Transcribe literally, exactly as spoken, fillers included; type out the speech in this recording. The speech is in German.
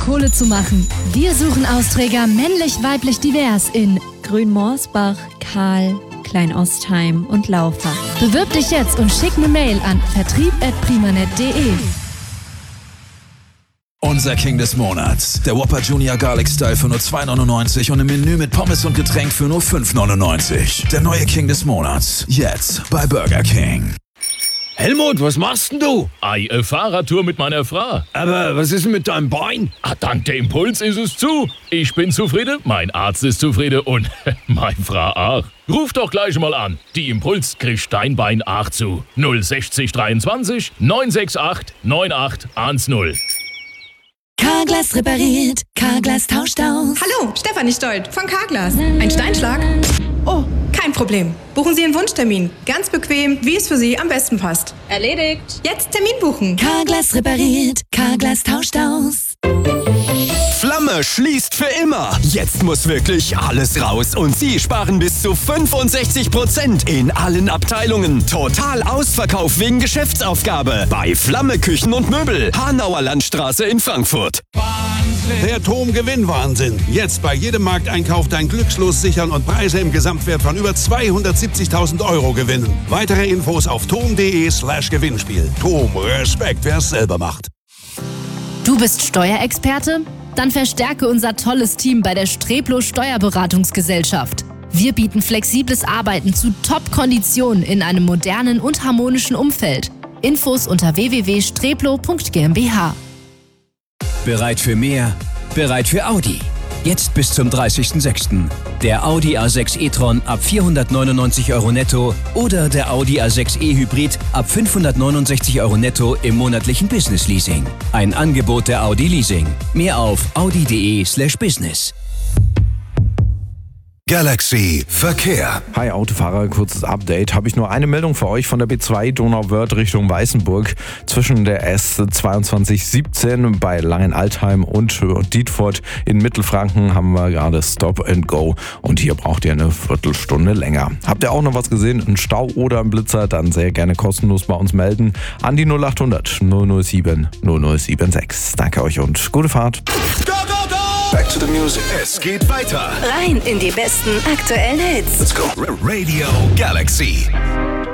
Kohle zu machen. Wir suchen Austräger männlich, weiblich, divers in Grünmorsbach, Kahl, Kleinostheim und Laufer. Bewirb dich jetzt und schick eine Mail an vertrieb at primanet punkt de. Unser King des Monats. Der Whopper Junior Garlic Style für nur zwei neunundneunzig und ein Menü mit Pommes und Getränk für nur fünf neunundneunzig. Der neue King des Monats. Jetzt bei Burger King. Helmut, was machst denn du? Ei, eine Fahrradtour mit meiner Frau. Aber was ist denn mit deinem Bein? Ah, dank der Impuls ist es zu. Ich bin zufrieden, mein Arzt ist zufrieden und meine Frau auch. Ruf doch gleich mal an. Die Impuls kriegt dein Bein auch zu. null sechzig dreiundzwanzig neun sechs acht neun acht eins null. Carglass repariert, Carglass tauscht aus. Hallo, Stefanie Stolt von Carglass. Ein Steinschlag? Oh, kein Problem. Buchen Sie einen Wunschtermin. Ganz bequem, wie es für Sie am besten passt. Erledigt. Jetzt Termin buchen. Carglass repariert, Carglass tauscht aus. Flamme schließt für immer. Jetzt muss wirklich alles raus und Sie sparen bis zu fünfundsechzig Prozent in allen Abteilungen. Total Ausverkauf wegen Geschäftsaufgabe bei Flamme Küchen und Möbel, Hanauer Landstraße in Frankfurt. Der Tom-Gewinn-Wahnsinn. Jetzt bei jedem Markteinkauf dein Glückslos sichern und Preise im Gesamtwert von über zweihundertsiebzigtausend Euro gewinnen. Weitere Infos auf tom punkt de slash Gewinnspiel. Tom, Respekt, wer es selber macht. Du bist Steuerexperte? Dann verstärke unser tolles Team bei der Streplo Steuerberatungsgesellschaft. Wir bieten flexibles Arbeiten zu Top-Konditionen in einem modernen und harmonischen Umfeld. Infos unter w w w punkt streplo punkt g m b h. Bereit für mehr? Bereit für Audi. Jetzt bis zum dreißigsten sechsten Der Audi A sechs e-tron ab vierhundertneunundneunzig Euro netto oder der Audi A sechs e-Hybrid ab fünfhundertneunundsechzig Euro netto im monatlichen Business Leasing. Ein Angebot der Audi Leasing. Mehr auf audi punkt de slash business. Galaxy Verkehr. Hi Autofahrer, kurzes Update. Habe ich nur eine Meldung für euch von der B zwei Donauwörth Richtung Weißenburg. Zwischen der S zweiundzwanzig siebzehn bei Langenaltheim und Dietfurt in Mittelfranken haben wir gerade Stop and Go. Und hier braucht ihr eine Viertelstunde länger. Habt ihr auch noch was gesehen? Ein Stau oder ein Blitzer? Dann sehr gerne kostenlos bei uns melden. An die null achthundert null null sieben null null sieben sechs. Danke euch und gute Fahrt. Back to the music. Es geht weiter. Rein in die besten aktuellen Hits. Let's go. Radio Galaxy.